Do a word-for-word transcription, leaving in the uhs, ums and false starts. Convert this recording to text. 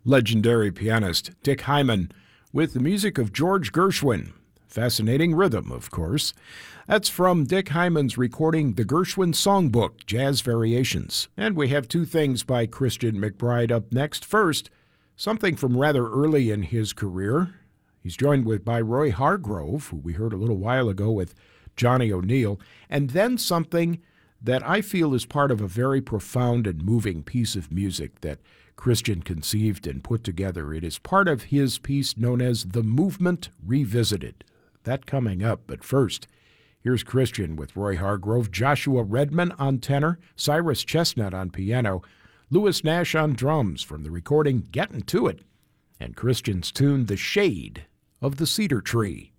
legendary pianist Dick Hyman with the music of George Gershwin. Fascinating rhythm, of course. That's from Dick Hyman's recording The Gershwin Songbook, Jazz Variations. And we have two things by Christian McBride up next. First, something from rather early in his career. He's joined with by Roy Hargrove, who we heard a little while ago with Johnny O'Neill, and then something that I feel is part of a very profound and moving piece of music that Christian conceived and put together. It is part of his piece known as The Movement Revisited. That coming up, but first, here's Christian with Roy Hargrove, Joshua Redman on tenor, Cyrus Chestnut on piano, Louis Nash on drums from the recording Gettin' to It, and Christian's tune The Shade of the Cedar Tree.